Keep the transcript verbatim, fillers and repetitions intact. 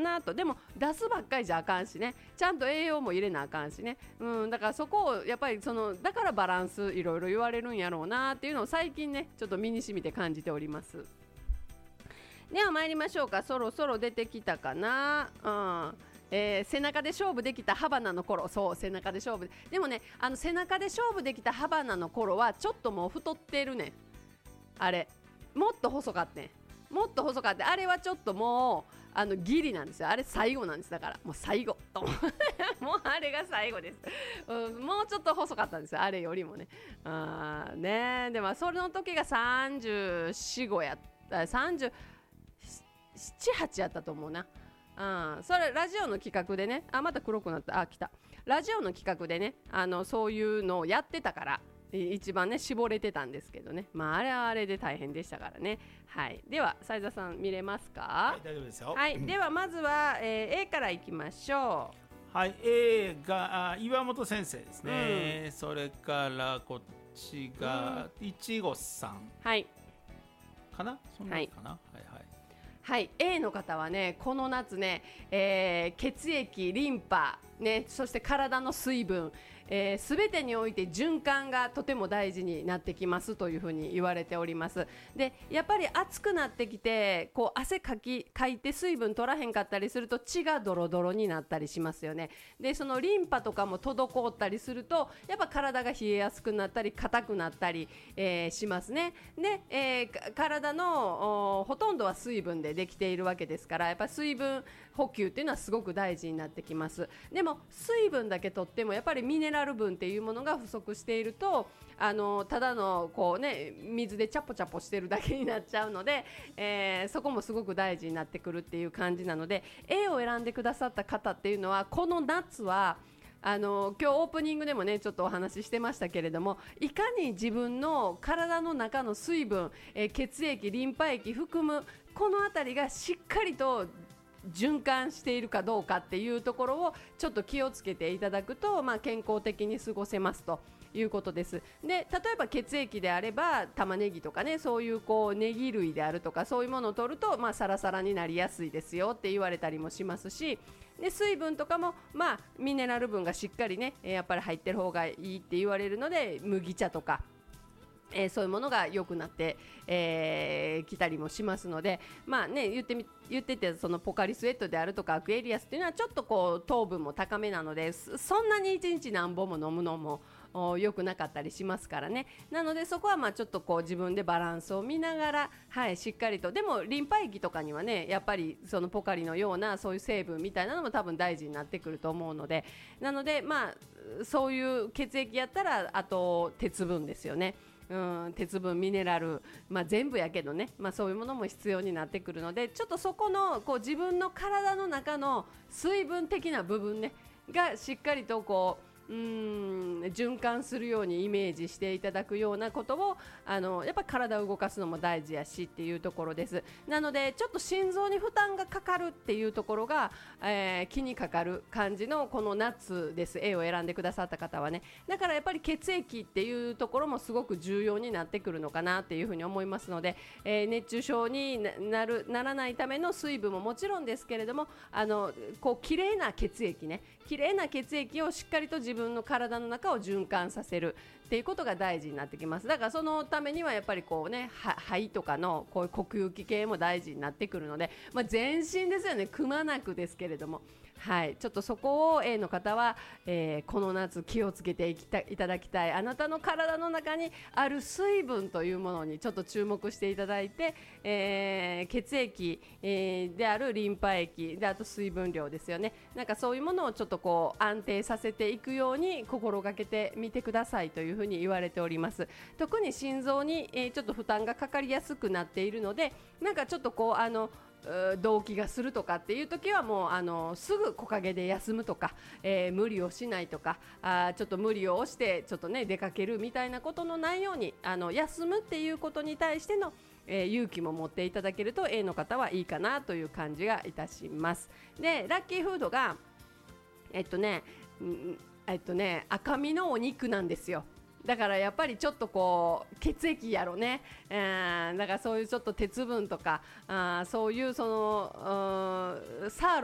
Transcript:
なと。でも出すばっかりじゃあかんしね、ちゃんと栄養も入れなあかんしね、うん、だからそこをやっぱりそのだからバランスいろいろ言われるんやろうなっていうのを最近ねちょっと身に染みて感じております。では参りましょうか。そろそろ出てきたかな、うんえー、背中で勝負できたハバナの頃、そう背中で勝負 で, でもねあの背中で勝負できたハバナの頃はちょっともう太ってるねん。あれもっと細かったねもっと細かった。あれはちょっともうあのギリなんですよ。あれ最後なんです。だからもう最後ともうあれが最後です、うん、もうちょっと細かったんですよ、あれよりもね。あーねでもその時がさんじゅうよん、ごやったさんじゅうなな、はちやったと思うな。うん、それラジオの企画でね、あまた黒くなった、あ来たラジオの企画でね、あのそういうのをやってたから一番ね絞れてたんですけどね、まああれはあれで大変でしたからね。はい、では斉田さん見れますか？ はい、大丈夫ですよ。 はい、ではまずは、えー、A からいきましょう。はい、A があ岩本先生ですね、うん、それからこっちがいちごさん、 はいかな、そんなかな、はい、はいはいはい、A の方はねこの夏ね、えー、血液、リンパ、ね、そして体の水分、えー、全てにおいて循環がとても大事になってきますというふうに言われております。でやっぱり暑くなってきてこう汗かきかいて水分取らへんかったりすると血がドロドロになったりしますよね。でそのリンパとかも滞ったりするとやっぱ体が冷えやすくなったり硬くなったり、えー、しますね。で、えー、体のほとんどは水分でできているわけですから、やっぱり水分補給っていうのはすごく大事になってきます。でも水分だけとってもやっぱりミネラル分っていうものが不足しているとあのただのこう、ね、水でチャポチャポしてるだけになっちゃうので、えー、そこもすごく大事になってくるっていう感じなので A を選んでくださった方っていうのはこの夏はあの今日オープニングでもねちょっとお話ししてましたけれども、いかに自分の体の中の水分、えー、血液、リンパ液含むこのあたりがしっかりと循環しているかどうかっていうところをちょっと気をつけていただくと、まあ、健康的に過ごせますということです。で例えば血液であれば玉ねぎとかね、そういうこうネギ類であるとかそういうものを取ると、まあ、サラサラになりやすいですよって言われたりもしますし、で水分とかも、まあ、ミネラル分がしっかりねやっぱり入ってる方がいいって言われるので麦茶とかえー、そういうものが良くなってき、えー、たりもしますので、まあね、言ってみ言っててそのポカリスエットであるとかアクエリアスっていうのはちょっとこう糖分も高めなのでそんなにいちにち何本も飲むのも良くなかったりしますからね。なのでそこはまあちょっとこう自分でバランスを見ながら、はい、しっかりと。でもリンパ液とかにはねやっぱりそのポカリのようなそういう成分みたいなのも多分大事になってくると思うので、なのでまあそういう血液やったらあと鉄分ですよね。うん、鉄分、ミネラル、まあ、全部やけどね、まあ、そういうものも必要になってくるのでちょっとそこのこう自分の体の中の水分的な部分、ね、がしっかりとこううーん循環するようにイメージしていただくようなことをあのやっぱり体を動かすのも大事やしっていうところです。なのでちょっと心臓に負担がかかるっていうところが、えー、気にかかる感じのこの夏です。 A を選んでくださった方はね。だからやっぱり血液っていうところもすごく重要になってくるのかなっていうふうに思いますので、えー、熱中症になるならないための水分ももちろんですけれども、あのこう綺麗な血液ね綺麗な血液をしっかりと自分の体の中を循環させるっていうことが大事になってきます。だからそのためにはやっぱりこうね肺とかのこういう呼吸器系も大事になってくるので、まあ、全身ですよね、くまなくですけれども、はい、ちょっとそこを A の方は、えー、この夏気をつけていきたいただきたい。あなたの体の中にある水分というものにちょっと注目していただいて、えー、血液、えー、であるリンパ液であと水分量ですよね。なんかそういうものをちょっとこう安定させていくように心がけてみてくださいというふうに言われております。特に心臓に、えー、ちょっと負担がかかりやすくなっているので、なんかちょっとこうあの動悸がするとかっていう時はもうあのすぐ木陰で休むとか、えー、無理をしないとか、あちょっと無理をしてちょっとね出かけるみたいなことのないように、あの休むっていうことに対しての、えー、勇気も持っていただけると A の方はいいかなという感じがいたします。でラッキーフードがえっとね、んえっとね赤身のお肉なんですよ。だからやっぱりちょっとこう血液やろね、えー、だからそういうちょっと鉄分とかあそういうそのサー